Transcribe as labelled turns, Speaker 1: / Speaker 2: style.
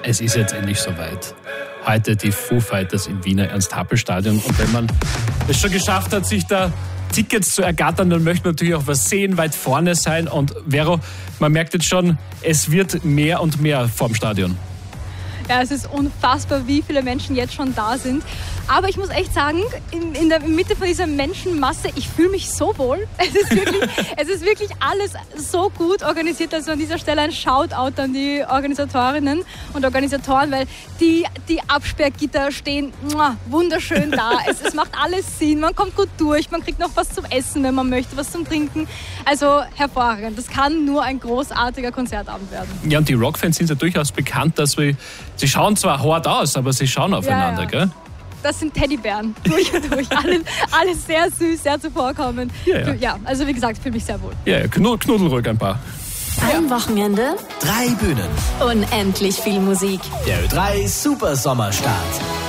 Speaker 1: Es ist jetzt endlich soweit. Heute die Foo Fighters im Wiener Ernst-Happel-Stadion. Und wenn man es schon geschafft hat, sich da Tickets zu ergattern, dann möchte man natürlich auch was sehen, weit vorne sein. Und Vero, man merkt jetzt schon, es wird mehr und mehr vorm Stadion.
Speaker 2: Ja, es ist unfassbar, wie viele Menschen jetzt schon da sind. Aber ich muss echt sagen, in der Mitte von dieser Menschenmasse, ich fühle mich so wohl. Es ist wirklich alles so gut organisiert. Also an dieser Stelle ein Shoutout an die Organisatorinnen und Organisatoren, weil die Absperrgitter stehen wunderschön da. Es macht alles Sinn, man kommt gut durch, man kriegt noch was zum Essen, wenn man möchte, was zum Trinken. Also hervorragend. Das kann nur ein großartiger Konzertabend werden.
Speaker 1: Ja, und die Rockfans sind ja durchaus bekannt, dass sie schauen zwar hart aus, aber sie schauen aufeinander,
Speaker 2: ja.
Speaker 1: Gell?
Speaker 2: Das sind Teddybären, durch und durch. Alle sehr süß, sehr zuvorkommend. Ja, also wie gesagt, ich fühle mich sehr wohl.
Speaker 1: Ja, knuddel ruhig ein paar.
Speaker 3: Ein Wochenende,
Speaker 4: 3 Bühnen.
Speaker 3: unendlich viel Musik.
Speaker 4: Der Ö3 Super Sommerstart.